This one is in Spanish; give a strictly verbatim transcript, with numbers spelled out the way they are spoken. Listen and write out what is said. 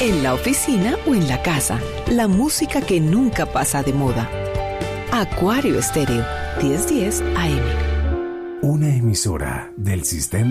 en la oficina o en la casa. La música que nunca pasa de moda. Acuario Estéreo, diez diez A M. Una emisora del Sistema